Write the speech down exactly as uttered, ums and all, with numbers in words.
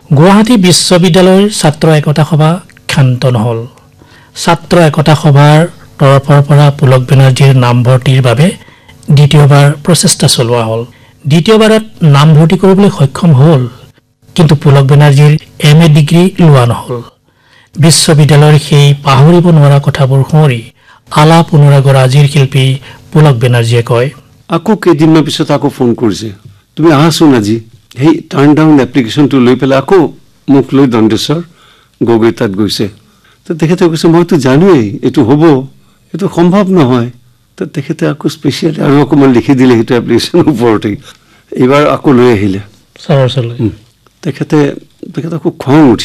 গুৱাহাটী বিশ্ববিদ্যালয়ৰ ছাত্ৰ একতা সভা ক্ষান্ত নহ'ল। ছাত্ৰ একতা সভাৰ তৰফৰ পৰা পুলক বেনাৰ্জীৰ নামভৰ্তিৰ বাবে দ্বিতীয়বাৰ প্ৰচেষ্টা চলোৱা হ'ল। দ্বিতীয়বাৰত নামভৰ্তি কৰিবলৈ সক্ষম হ'ল, কিন্তু পুলক বেনাৰ্জীৰ এম এ ডিগ্ৰী লোৱা নহ'ল। বিশ্ববিদ্যালয়ৰ সেই পাহৰিব নোৱাৰা কথাবোৰ সোঁৱৰি আলাপ অনুৰাগৰ আজিৰ শিল্পী পুলক বেনাৰ্জীয়ে কয়, আকৌ কেইদিনমান পিছত আকৌ ফোন কৰিছে, তুমি আহাচোন আজি। সেই টাৰ্ণ ডাউন এপ্লিকেশ্যনটো লৈ পেলাই আকৌ মোক লৈ দণ্ডেশ্বৰ গগৈ তাত গৈছে। তো তেখেতে কৈছে, মইতো জানোৱেই এইটো হ'ব, এইটো সম্ভৱ নহয়। তো তেখেতে আকৌ স্পেচিয়েলি আৰু অকণমান লিখি দিলে সেইটো এপ্লিকেশ্যনৰ ওপৰতেই। এইবাৰ আকৌ লৈ আহিলে ছাৰৰ ওচৰলৈ। তেখেতে তেখেতে খুব খং উঠিছে।